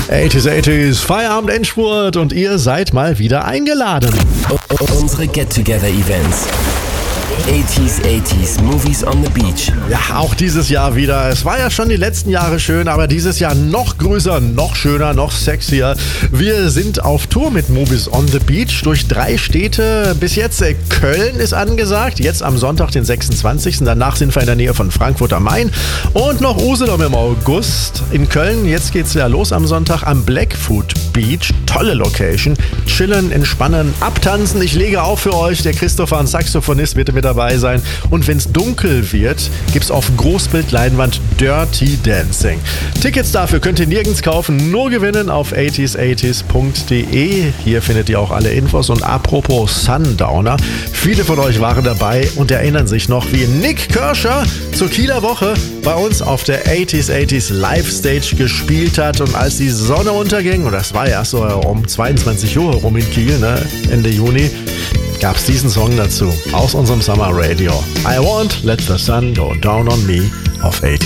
80s, Feierabend Endspurt und ihr seid mal wieder eingeladen. Unsere Get-Together-Events. 80s, Movies on the Beach. Ja, auch dieses Jahr wieder. Es war ja schon die letzten Jahre schön, aber dieses Jahr noch größer, noch schöner, noch sexier. Wir sind auf Tour mit Movies on the Beach durch 3 Städte. Bis jetzt Köln ist angesagt, jetzt am Sonntag, den 26. Danach sind wir in der Nähe von Frankfurt am Main und noch Usedom im August. In Köln, jetzt geht's ja los am Sonntag am Blackfoot Beach. Tolle Location. Chillen, entspannen, abtanzen. Ich lege auf für euch. Der Christopher, ein Saxophonist, wird mit dabei sein. Und wenn es dunkel wird, gibt's auf Großbildleinwand Dirty Dancing. Tickets dafür könnt ihr nirgends kaufen, nur gewinnen auf 80s80s.de. Hier findet ihr auch alle Infos. Und apropos Sundowner, viele von euch waren dabei und erinnern sich noch, wie Nick Kershaw zur Kieler Woche bei uns auf der 80s Live Stage gespielt hat. Und als die Sonne unterging, und das war ja erst so um 22 Uhr rum in Kiel, Ende Juni, gab es diesen Song dazu aus unserem Summer Radio. I won't let the sun go down on me auf 80s.